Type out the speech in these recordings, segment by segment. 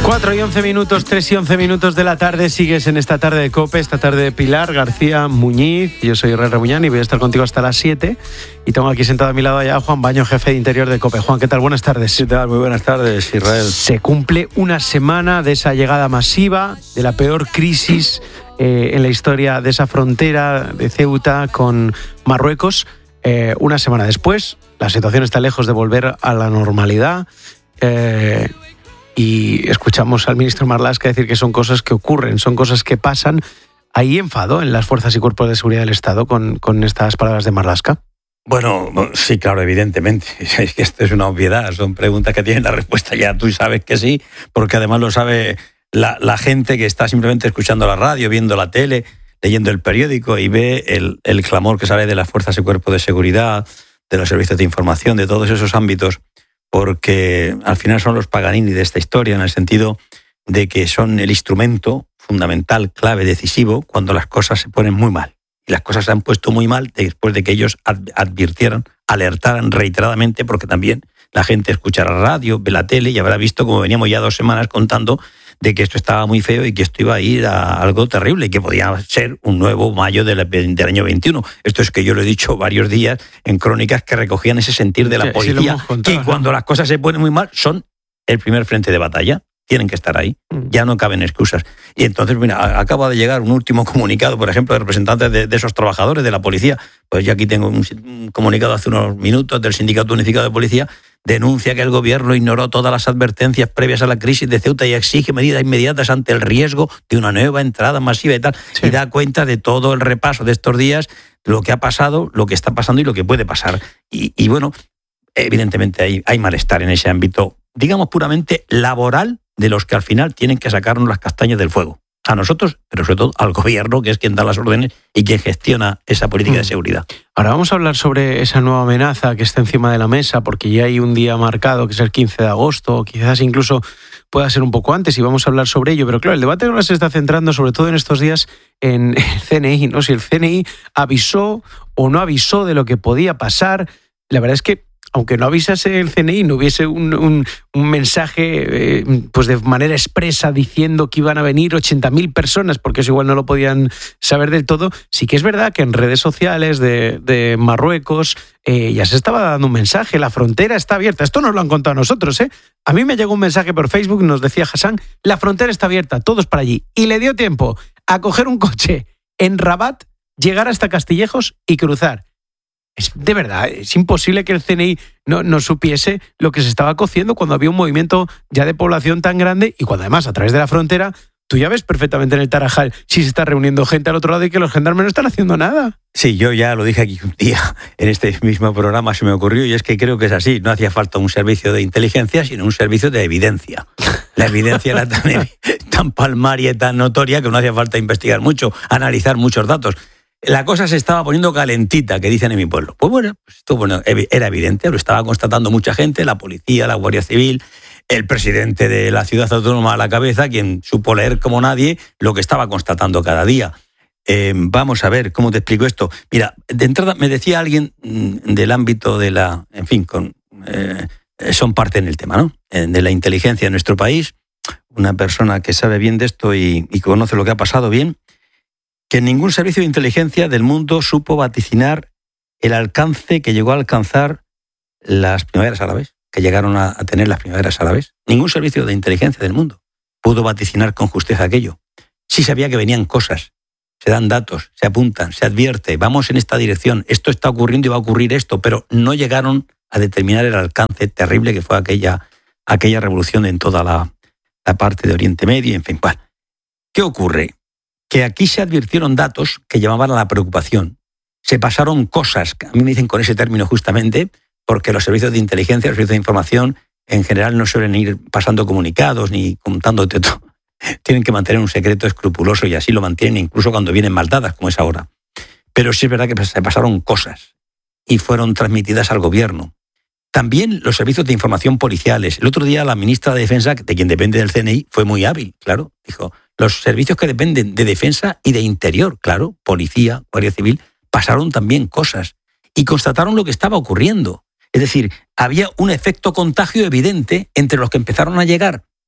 4 y 11 minutos, 3 y 11 minutos de la tarde. Sigues en esta tarde de COPE, esta tarde de Pilar García Muñiz. Yo soy Israel Rebuñán y voy a estar contigo hasta las 7. Y tengo aquí sentado a mi lado ya a Juan Baño, jefe de Interior de COPE. Juan, ¿qué tal? Buenas tardes. ¿Qué tal? Muy buenas tardes, Israel. Se cumple una semana de esa llegada masiva, de la peor crisis en la historia de esa frontera de Ceuta con Marruecos. Una semana después, la situación está lejos de volver a la normalidad. Y escuchamos al ministro Marlaska decir que son cosas que ocurren, son cosas que pasan. ¿Hay enfado en las fuerzas y cuerpos de seguridad del Estado con estas palabras de Marlaska? Bueno, sí, claro, evidentemente. Es que esto es una obviedad, son preguntas que tienen la respuesta ya. Tú sabes que sí, porque además lo sabe la gente que está simplemente escuchando la radio, viendo la tele, leyendo el periódico y ve el clamor que sale de las fuerzas y cuerpos de seguridad, de los servicios de información, de todos esos ámbitos, porque al final son los Paganini de esta historia, en el sentido de que son el instrumento fundamental, clave, decisivo, cuando las cosas se ponen muy mal. Y las cosas se han puesto muy mal después de que ellos advirtieran, alertaran reiteradamente, porque también la gente escucha la radio, ve la tele y habrá visto, como veníamos ya 2 semanas contando, de que esto estaba muy feo y que esto iba a ir a algo terrible y que podía ser un nuevo mayo del año 21. Esto es que yo lo he dicho varios días en crónicas que recogían ese sentir de la policía, que cuando las cosas se ponen muy mal son el primer frente de batalla. Tienen que estar ahí, ya no caben excusas. Y entonces, mira, acaba de llegar un último comunicado, por ejemplo, de representantes de esos trabajadores de la policía. Pues yo aquí tengo un comunicado hace unos minutos del Sindicato Unificado de Policía, denuncia que el gobierno ignoró todas las advertencias previas a la crisis de Ceuta y exige medidas inmediatas ante el riesgo de una nueva entrada masiva y tal. Sí. Y da cuenta de todo el repaso de estos días, lo que ha pasado, lo que está pasando y lo que puede pasar. Y bueno, evidentemente hay malestar en ese ámbito, digamos puramente laboral, de los que al final tienen que sacarnos las castañas del fuego. A nosotros, pero sobre todo al gobierno, que es quien da las órdenes y quien gestiona esa política de seguridad. Ahora vamos a hablar sobre esa nueva amenaza que está encima de la mesa, porque ya hay un día marcado, que es el 15 de agosto, quizás incluso pueda ser un poco antes, y vamos a hablar sobre ello. Pero claro, el debate ahora se está centrando, sobre todo en estos días, en el CNI, ¿no? Si el CNI avisó o no avisó de lo que podía pasar. La verdad es que aunque no avisase el CNI, no hubiese un mensaje pues de manera expresa diciendo que iban a venir 80.000 personas, porque eso igual no lo podían saber del todo, sí que es verdad que en redes sociales de Marruecos ya se estaba dando un mensaje, la frontera está abierta. Esto nos lo han contado a nosotros, ¿eh? A mí me llegó un mensaje por Facebook, nos decía Hassan, la frontera está abierta, todos para allí. Y le dio tiempo a coger un coche en Rabat, llegar hasta Castillejos y cruzar. De verdad, es imposible que el CNI no supiese lo que se estaba cociendo cuando había un movimiento ya de población tan grande y cuando además a través de la frontera tú ya ves perfectamente en el Tarajal si se está reuniendo gente al otro lado y que los gendarmes no están haciendo nada. Sí, yo ya lo dije aquí un día en este mismo programa, se me ocurrió, y es que creo que es así. No hacía falta un servicio de inteligencia, sino un servicio de evidencia. La evidencia era tan palmaria y tan notoria que no hacía falta investigar mucho, analizar muchos datos. La cosa se estaba poniendo calentita, que dicen en mi pueblo. Pues bueno, esto era evidente, lo estaba constatando mucha gente, la policía, la Guardia Civil, el presidente de la ciudad autónoma a la cabeza, quien supo leer como nadie lo que estaba constatando cada día. Vamos a ver, ¿cómo te explico esto? Mira, de entrada me decía alguien del ámbito de la... En fin, son parte en el tema, ¿no? De la inteligencia en nuestro país, una persona que sabe bien de esto y conoce lo que ha pasado bien, que ningún servicio de inteligencia del mundo supo vaticinar el alcance que llegó a alcanzar las primaveras árabes, que llegaron a tener las primaveras árabes. Ningún servicio de inteligencia del mundo pudo vaticinar con justeza aquello. Sí sabía que venían cosas, se dan datos, se apuntan, se advierte, vamos en esta dirección, esto está ocurriendo y va a ocurrir esto, pero no llegaron a determinar el alcance terrible que fue aquella revolución en toda la parte de Oriente Medio, en fin. ¿Qué ocurre? Que aquí se advirtieron datos que llamaban a la preocupación. Se pasaron cosas, que a mí me dicen con ese término justamente, porque los servicios de inteligencia, los servicios de información, en general no suelen ir pasando comunicados ni contándote todo. Tienen que mantener un secreto escrupuloso y así lo mantienen incluso cuando vienen mal dadas, como es ahora. Pero sí es verdad que se pasaron cosas y fueron transmitidas al gobierno. También los servicios de información policiales. El otro día la ministra de Defensa, de quien depende del CNI, fue muy hábil, claro. Dijo, los servicios que dependen de Defensa y de Interior, claro, Policía, Guardia Civil, pasaron también cosas y constataron lo que estaba ocurriendo. Es decir, había un efecto contagio evidente entre los que empezaron a llegar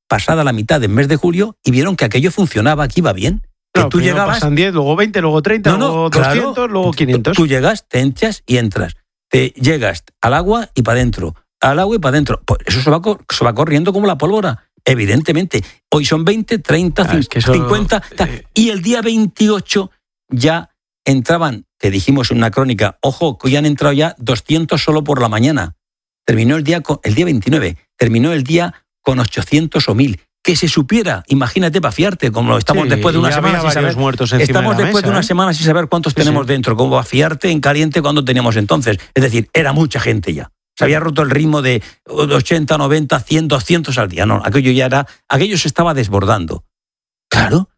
pasada la mitad del mes de julio y vieron que aquello funcionaba, que iba bien. Claro, que tú llegabas, pasan 10, luego 20, luego 30, luego 200, claro, luego 500. Tú llegas, te hinchas y entras. Te llegas al agua y para adentro. Al agua y para adentro. Pues eso se va corriendo como la pólvora. Evidentemente. Hoy son 20, 30, 50. Y el día 28 ya entraban, te dijimos en una crónica, ojo, que ya han entrado ya 200 solo por la mañana. Terminó el día 29. Terminó el día con 800 o 1000. Que se supiera, imagínate para fiarte, como estamos después de una semana sin saber. Estamos después de una semana sin saber cuántos tenemos dentro, como para fiarte en caliente cuando teníamos entonces. Es decir, era mucha gente ya. Se había roto el ritmo de 80, 90, 100, 200 al día. No, aquello se estaba desbordando. Claro.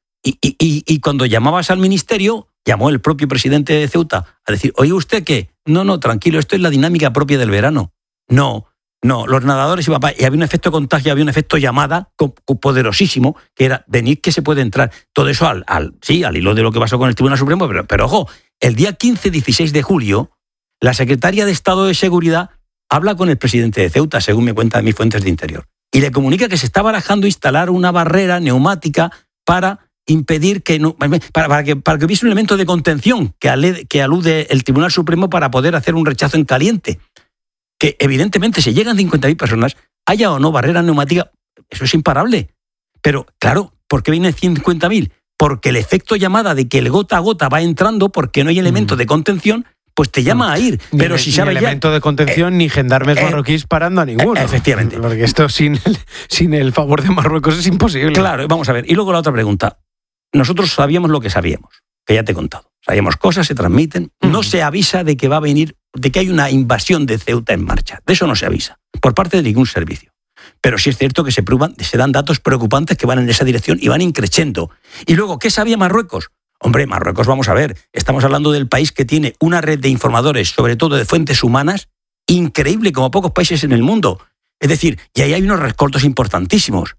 Y cuando llamabas al ministerio, llamó el propio presidente de Ceuta a decir, oye, ¿usted qué? No, tranquilo, esto es la dinámica propia del verano. No, los nadadores y había un efecto contagio, había un efecto llamada poderosísimo, que era venir que se puede entrar. Todo eso al hilo de lo que pasó con el Tribunal Supremo, pero ojo, el día 15-16 de julio, la secretaria de Estado de Seguridad habla con el presidente de Ceuta, según me cuentan mis fuentes de interior, y le comunica que se está barajando instalar una barrera neumática para impedir para que hubiese un elemento de contención que alude el Tribunal Supremo para poder hacer un rechazo en caliente. Que evidentemente si llegan 50.000 personas, haya o no barrera neumática, eso es imparable. Pero claro, ¿por qué vienen 50.000? Porque el efecto llamada de que el gota a gota va entrando porque no hay elemento de contención, pues te llama a ir. Pero si sabes ya... Ni elemento de contención, ni gendarmes marroquíes parando a ninguno. Efectivamente. Porque esto sin el favor de Marruecos es imposible. Claro, vamos a ver. Y luego la otra pregunta. Nosotros sabíamos lo que sabíamos, que ya te he contado. Sabíamos cosas, se transmiten. No se avisa de que va a venir, de que hay una invasión de Ceuta en marcha. De eso no se avisa, por parte de ningún servicio. Pero sí es cierto que se dan datos preocupantes que van en esa dirección y van increciendo. Y luego, ¿qué sabía Marruecos? Hombre, Marruecos, vamos a ver, estamos hablando del país que tiene una red de informadores, sobre todo de fuentes humanas, increíble, como pocos países en el mundo. Es decir, y ahí hay unos rescoltos importantísimos.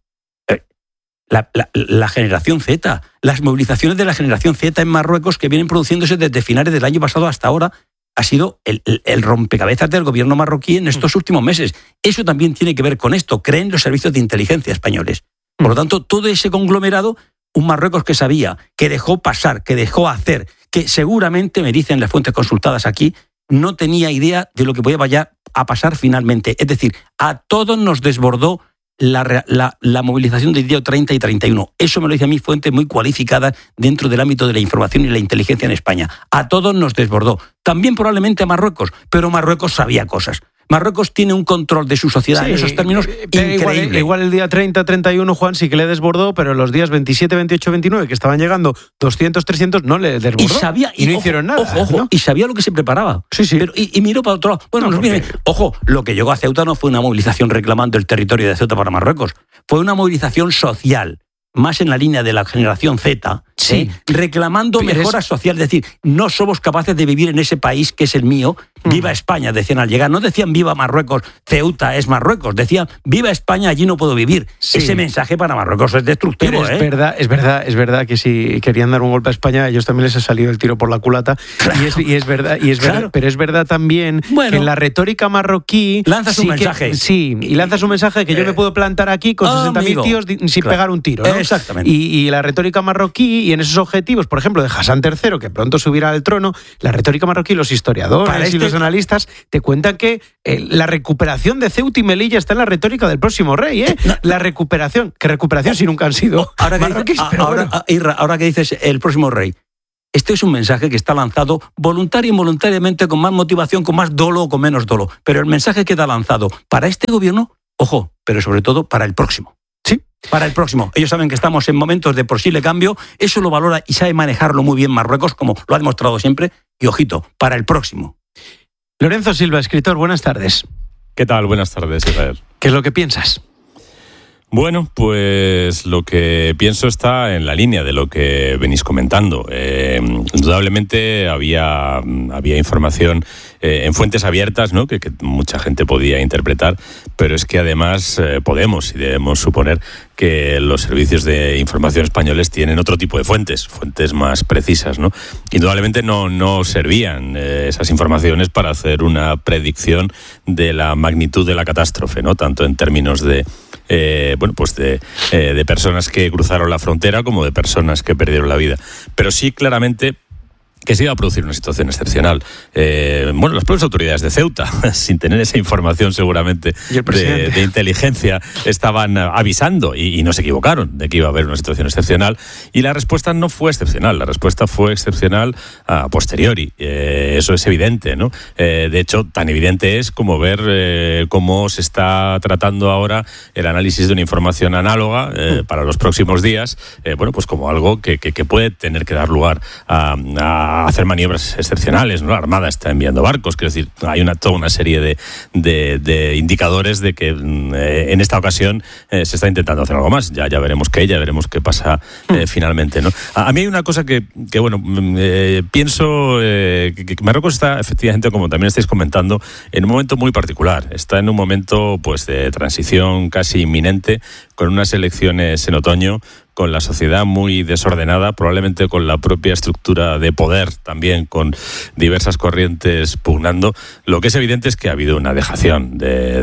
La generación Z, las movilizaciones de la generación Z en Marruecos que vienen produciéndose desde finales del año pasado hasta ahora, ha sido el rompecabezas del gobierno marroquí en estos últimos meses. Eso también tiene que ver con esto, creen los servicios de inteligencia españoles. Por lo tanto, todo ese conglomerado, un Marruecos que sabía, que dejó pasar, que dejó hacer, que seguramente, me dicen las fuentes consultadas aquí, no tenía idea de lo que podía a pasar finalmente. Es decir, a todos nos desbordó la movilización del día 30 y 31. Eso me lo dice a mí fuentes muy cualificadas dentro del ámbito de la información y la inteligencia en España. A todos nos desbordó. También probablemente a Marruecos, pero Marruecos sabía cosas. Marruecos tiene un control de su sociedad en esos términos increíble. Igual el día 30, 31, Juan, sí que le desbordó, pero los días 27, 28, 29, que estaban llegando 200, 300, no le desbordó. Y no hicieron nada. Ojo, ¿no? Y sabía lo que se preparaba. Sí. Pero, y miró para otro lado. Bueno, ojo, lo que llegó a Ceuta no fue una movilización reclamando el territorio de Ceuta para Marruecos. Fue una movilización social, más en la línea de la generación Z, reclamando mejoras sociales. Es decir, no somos capaces de vivir en ese país que es el mío. Viva España, decían al llegar. No decían viva Marruecos, Ceuta es Marruecos. Decían viva España, allí no puedo vivir. Sí. Ese mensaje para Marruecos es destructivo. Pero es verdad que si querían dar un golpe a España, a ellos también les ha salido el tiro por la culata. Claro. Y es verdad, claro. Pero es verdad también que en la retórica marroquí lanzas un mensaje. Y lanzas un mensaje de que yo me puedo plantar aquí con 60.000 tíos sin pegar un tiro, ¿no? Exactamente. Y la retórica marroquí, y en esos objetivos, por ejemplo, de Hassan III, que pronto subirá al trono, la retórica marroquí, los historiadores y los analistas te cuentan que la recuperación de Ceuta y Melilla está en la retórica del próximo rey, ¿eh? La recuperación, si nunca han sido marroquíes. Ahora que dices el próximo rey, este es un mensaje que está lanzado voluntario e involuntariamente, con más motivación, con más dolo o con menos dolo, pero el mensaje queda lanzado para este gobierno, ojo, pero sobre todo para el próximo. Para el próximo. Ellos saben que estamos en momentos de posible cambio, eso lo valora y sabe manejarlo muy bien Marruecos, como lo ha demostrado siempre, y ojito, para el próximo. Lorenzo Silva, escritor, buenas tardes. ¿Qué tal? Buenas tardes, Israel. ¿Qué es lo que piensas? Bueno, pues lo que pienso está en la línea de lo que venís comentando. Indudablemente había información en fuentes abiertas, ¿no? que mucha gente podía interpretar, pero es que además podemos y debemos suponer que los servicios de información españoles tienen otro tipo de fuentes más precisas, ¿no? Indudablemente no servían esas informaciones para hacer una predicción de la magnitud de la catástrofe, ¿no? Tanto en términos de bueno, pues de personas que cruzaron la frontera como de personas que perdieron la vida. Pero sí, claramente, que se iba a producir una situación excepcional. Bueno, las propias autoridades de Ceuta, sin tener esa información seguramente de inteligencia, estaban avisando y no se equivocaron de que iba a haber una situación excepcional, y la respuesta no fue excepcional, la respuesta fue excepcional a posteriori. Eso es evidente, ¿no? De hecho, tan evidente es como ver cómo se está tratando ahora el análisis de una información análoga para los próximos días, bueno, pues como algo que puede tener que dar lugar a hacer maniobras excepcionales, ¿no? La Armada está enviando barcos, quiero decir, hay toda una serie de indicadores de que en esta ocasión se está intentando hacer algo más. Ya veremos qué pasa finalmente, ¿no? A mí hay una cosa que bueno, pienso que Marruecos está, efectivamente, como también estáis comentando, en un momento muy particular. Está en un momento, pues, de transición casi inminente, con unas elecciones en otoño, con la sociedad muy desordenada, probablemente con la propia estructura de poder también, con diversas corrientes pugnando. Lo que es evidente es que ha habido una dejación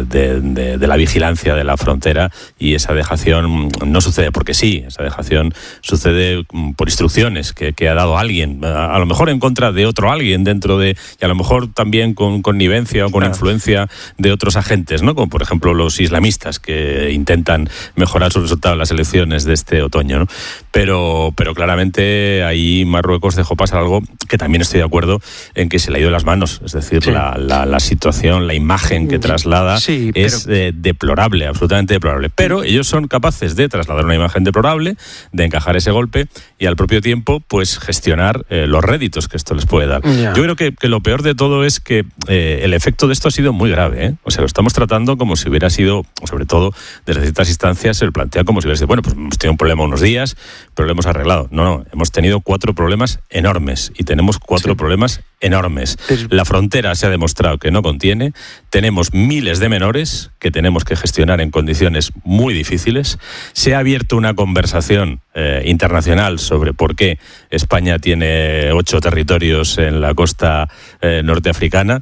de la vigilancia de la frontera, y esa dejación no sucede porque sí, esa dejación sucede por instrucciones que ha dado alguien, a lo mejor en contra de otro alguien dentro de, y a lo mejor también con connivencia o con influencia de otros agentes, ¿no? Como por ejemplo los islamistas, que intentan mejorar sus resultados en las elecciones de este otoño, ¿no? Pero claramente ahí Marruecos dejó pasar algo que también estoy de acuerdo en que se le ha ido de las manos. Es decir, sí, la situación, la imagen que traslada es deplorable, absolutamente deplorable. Pero ellos son capaces de trasladar una imagen deplorable, de encajar ese golpe y al propio tiempo, pues, gestionar los réditos que esto les puede dar. Yeah. Yo creo que lo peor de todo es que el efecto de esto ha sido muy grave, ¿eh? O sea, lo estamos tratando como si hubiera sido, sobre todo desde ciertas instancias, se lo plantea como si hubiera sido, bueno, pues hemos tenido un problema unos días, pero lo hemos arreglado. No, hemos tenido 4 problemas enormes, y tenemos 4 problemas enormes. La frontera se ha demostrado que no contiene, tenemos miles de menores que tenemos que gestionar en condiciones muy difíciles, se ha abierto una conversación internacional sobre por qué España tiene 8 territorios en la costa norteafricana,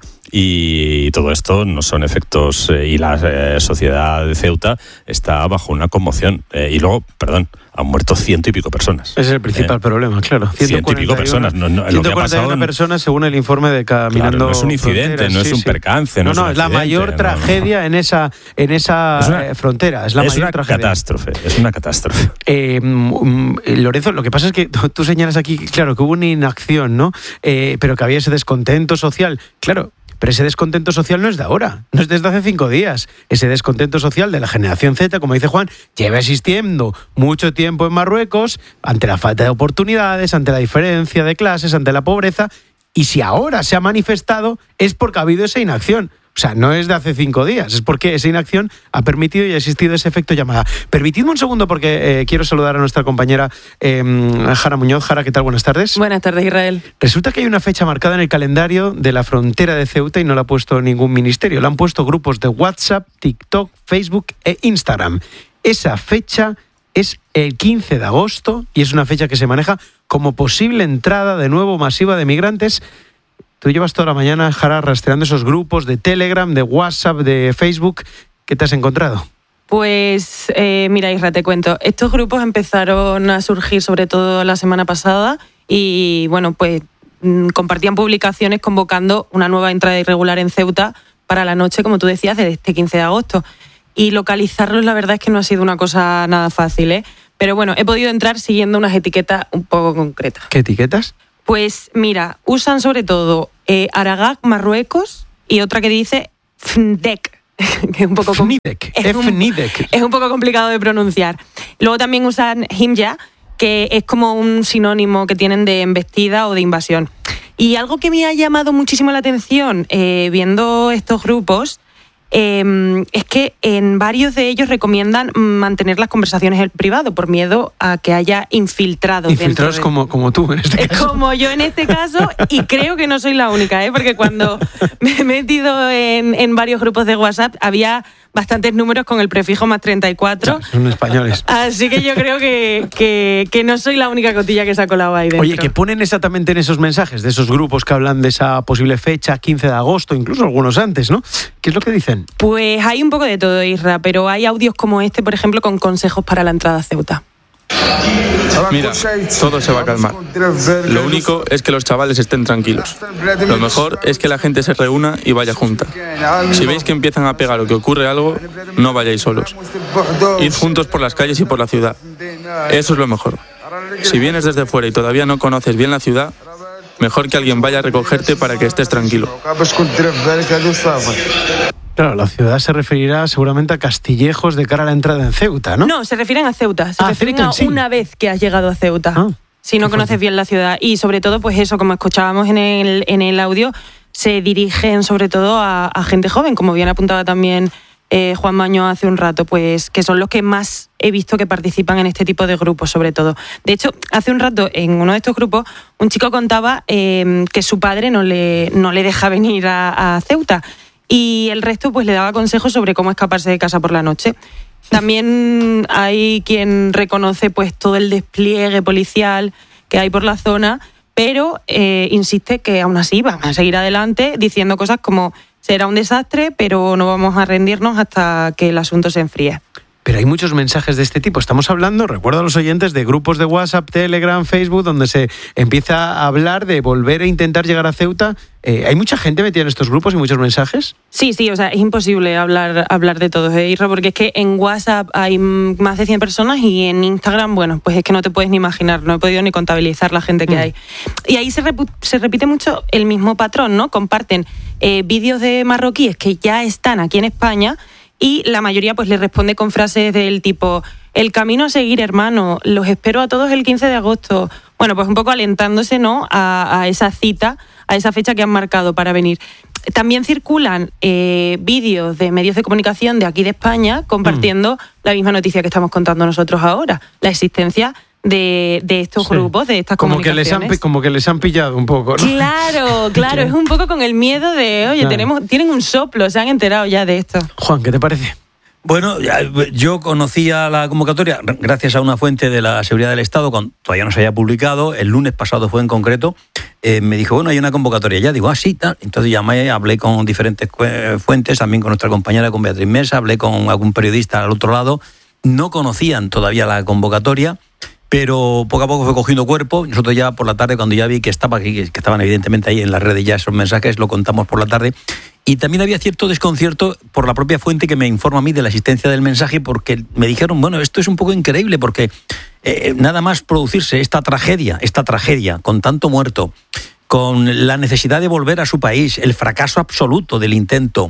y todo esto no son efectos, y la sociedad de Ceuta está bajo una conmoción, y luego, perdón, han muerto 100 y pico personas. Ese es el principal problema, claro. 100 y pico personas. 141 personas según el informe de Caminando. Claro, no es un incidente, no es un percance. No, es la mayor tragedia en esa frontera. Es la mayor tragedia. Es una catástrofe. Lorenzo, lo que pasa es que tú señalas aquí, claro, que hubo una inacción, ¿no? Pero que había ese descontento social. Claro. Pero ese descontento social no es de ahora, no es desde hace 5 días. Ese descontento social de la generación Z, como dice Juan, lleva existiendo mucho tiempo en Marruecos, ante la falta de oportunidades, ante la diferencia de clases, ante la pobreza. Y si ahora se ha manifestado, es porque ha habido esa inacción. O sea, no es de hace 5 días, es porque esa inacción ha permitido y ha existido ese efecto llamada. Permitidme un segundo porque quiero saludar a nuestra compañera Jara Muñoz. Jara, ¿qué tal? Buenas tardes. Buenas tardes, Israel. Resulta que hay una fecha marcada en el calendario de la frontera de Ceuta y no la ha puesto ningún ministerio. La han puesto grupos de WhatsApp, TikTok, Facebook e Instagram. Esa fecha es el 15 de agosto y es una fecha que se maneja como posible entrada de nuevo masiva de migrantes. Tú llevas toda la mañana, Jara, rastreando esos grupos de Telegram, de WhatsApp, de Facebook. ¿Qué te has encontrado? Pues mira, Isra, te cuento. Estos grupos empezaron a surgir sobre todo la semana pasada y, bueno, pues compartían publicaciones convocando una nueva entrada irregular en Ceuta para la noche, como tú decías, de este 15 de agosto. Y localizarlos, la verdad es que no ha sido una cosa nada fácil, ¿eh? Pero bueno, he podido entrar siguiendo unas etiquetas un poco concretas. ¿Qué etiquetas? Pues mira, usan sobre todo Aragag, Marruecos, y otra que dice FNDEC, que es un poco es un poco complicado de pronunciar. Luego también usan Himya, que es como un sinónimo que tienen de embestida o de invasión. Y algo que me ha llamado muchísimo la atención viendo estos grupos es que en varios de ellos recomiendan mantener las conversaciones en privado por miedo a que haya infiltrados. Infiltrados como tú en este caso. Como yo en este caso, y creo que no soy la única, porque cuando me he metido en varios grupos de WhatsApp había bastantes números con el prefijo más 34. Claro, son españoles. Así que yo creo que no soy la única cotilla que se ha colado ahí dentro. Oye, ¿qué ponen exactamente en esos mensajes de esos grupos que hablan de esa posible fecha, 15 de agosto, incluso algunos antes, ¿no? ¿Qué es lo que dicen? Pues hay un poco de todo, Isra, pero hay audios como este, por ejemplo, con consejos para la entrada a Ceuta. Mira, todo se va a calmar. Lo único es que los chavales estén tranquilos. Lo mejor es que la gente se reúna y vaya junta. Si veis que empiezan a pegar o que ocurre algo, no vayáis solos. Id juntos por las calles y por la ciudad. Eso es lo mejor. Si vienes desde fuera y todavía no conoces bien la ciudad, mejor que alguien vaya a recogerte para que estés tranquilo. Claro, la ciudad se referirá seguramente a Castillejos de cara a la entrada en Ceuta, ¿no? No, se refieren a Ceuta. Se refieren a una vez que has llegado a Ceuta. Si no conoces bien la ciudad. Y sobre todo, pues eso, como escuchábamos en el audio, se dirigen sobre todo a gente joven, como bien apuntaba también Juan Maño hace un rato, pues que son los que más he visto que participan en este tipo de grupos, sobre todo. De hecho, hace un rato, en uno de estos grupos, un chico contaba que su padre no le deja venir a Ceuta. Y el resto pues le daba consejos sobre cómo escaparse de casa por la noche. También hay quien reconoce pues todo el despliegue policial que hay por la zona, pero insiste que aún así van a seguir adelante diciendo cosas como será un desastre, pero no vamos a rendirnos hasta que el asunto se enfríe. Pero hay muchos mensajes de este tipo. Estamos hablando, recuerdo a los oyentes, de grupos de WhatsApp, Telegram, Facebook, donde se empieza a hablar de volver a intentar llegar a Ceuta. ¿Hay mucha gente metida en estos grupos y muchos mensajes? Sí, o sea, es imposible hablar de todos, Isra, porque es que en WhatsApp hay más de 100 personas y en Instagram, bueno, pues es que no te puedes ni imaginar, no he podido ni contabilizar la gente que hay. Y ahí se repite mucho el mismo patrón, ¿no? Comparten vídeos de marroquíes que ya están aquí en España. Y la mayoría pues le responde con frases del tipo el camino a seguir, hermano, los espero a todos el 15 de agosto. Bueno, pues un poco alentándose, ¿no?, a esa cita, a esa fecha que han marcado para venir. También circulan vídeos de medios de comunicación de aquí de España compartiendo la misma noticia que estamos contando nosotros ahora, la existencia de estos grupos, de estas comunicaciones. Como que les han pillado un poco, ¿no? Claro, es un poco con el miedo de, oye, tienen un soplo, se han enterado ya de esto. Juan, ¿qué te parece? Bueno, yo conocía la convocatoria gracias a una fuente de la Seguridad del Estado, cuando todavía no se había publicado, el lunes pasado fue en concreto, me dijo, bueno, hay una convocatoria ya, digo, sí, tal. Entonces llamé, hablé con diferentes fuentes, también con nuestra compañera, con Beatriz Mesa, hablé con algún periodista al otro lado, no conocían todavía la convocatoria, pero poco a poco fue cogiendo cuerpo. Nosotros ya por la tarde, cuando ya vi que estaban evidentemente ahí en las redes ya esos mensajes, lo contamos por la tarde. Y también había cierto desconcierto por la propia fuente que me informa a mí de la existencia del mensaje, porque me dijeron, bueno, esto es un poco increíble, porque nada más producirse esta tragedia con tanto muerto, con la necesidad de volver a su país, el fracaso absoluto del intento,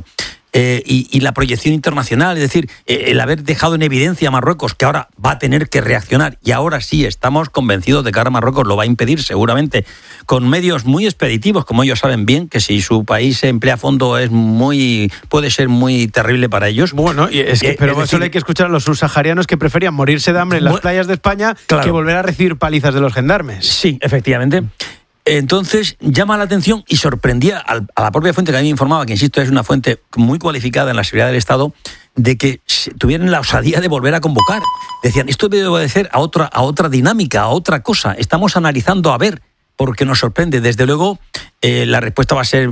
y la proyección internacional, es decir, el haber dejado en evidencia a Marruecos, que ahora va a tener que reaccionar, y ahora sí estamos convencidos de que ahora Marruecos lo va a impedir seguramente, con medios muy expeditivos, como ellos saben bien, que si su país se emplea a fondo puede ser muy terrible para ellos. Bueno, pero solo hay que escuchar a los subsaharianos que preferían morirse de hambre en las playas de España que volver a recibir palizas de los gendarmes. Sí, efectivamente. Entonces llama la atención y sorprendía a la propia fuente que a mí me informaba, que insisto es una fuente muy cualificada en la seguridad del Estado, de que tuvieran la osadía de volver a convocar. Decían, esto debe obedecer a otra dinámica, a otra cosa. Estamos analizando a ver, porque nos sorprende. Desde luego la respuesta va a ser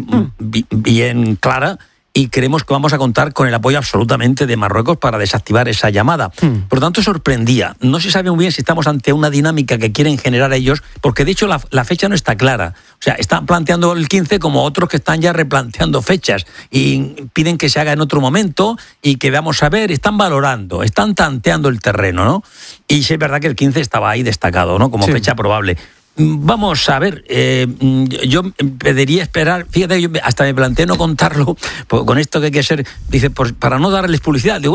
bien clara, y creemos que vamos a contar con el apoyo absolutamente de Marruecos para desactivar esa llamada. Por lo tanto, sorprendía. No se sabe muy bien si estamos ante una dinámica que quieren generar ellos, porque de hecho la fecha no está clara. O sea, están planteando el 15 como otros que están ya replanteando fechas y piden que se haga en otro momento y que veamos a ver, están valorando, están tanteando el terreno, ¿no? Y sí es verdad que el 15 estaba ahí destacado, ¿no?, como fecha probable. Vamos a ver, yo pediría esperar, fíjate, yo hasta me planteé no contarlo, con esto que hay que ser, dice, para no darles publicidad. Digo,